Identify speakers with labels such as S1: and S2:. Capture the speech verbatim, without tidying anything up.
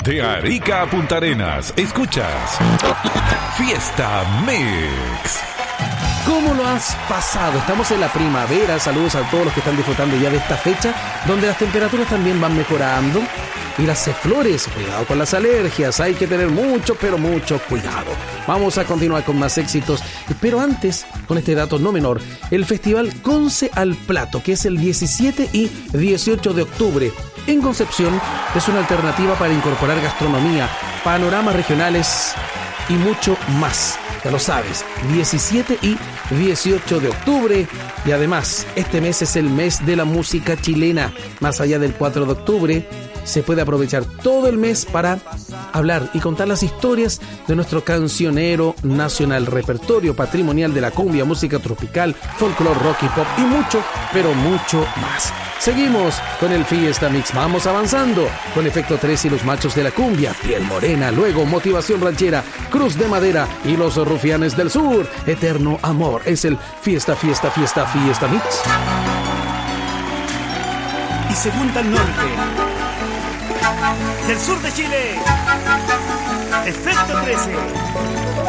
S1: De Arica a Punta Arenas, escuchas Fiesta Mix.
S2: ¿Cómo lo has pasado? Estamos en la primavera. Saludos a todos los que están disfrutando ya de esta fecha, donde las temperaturas también van mejorando. Y las flores, cuidado con las alergias. Hay que tener mucho, pero mucho cuidado. Vamos a continuar con más éxitos. Pero antes, con este dato no menor, el Festival Conce al Plato, que es el diecisiete y dieciocho de octubre. En Concepción es una alternativa para incorporar gastronomía, panoramas regionales y mucho más. Ya lo sabes, diecisiete y dieciocho de octubre. Y además, este mes es el mes de la música chilena. Más allá del cuatro de octubre, se puede aprovechar todo el mes para hablar y contar las historias de nuestro cancionero nacional, repertorio patrimonial de la cumbia, música tropical, folclore, rock y pop y mucho, pero mucho más. Seguimos con el Fiesta Mix, vamos avanzando con Efecto tres y los machos de la cumbia, Piel Morena, luego Motivación Ranchera, Cruz de Madera y los Rufianes del Sur. Eterno Amor es el Fiesta, Fiesta, Fiesta, Fiesta Mix.
S3: Y Segunda al Norte, del sur de Chile, Efecto trece.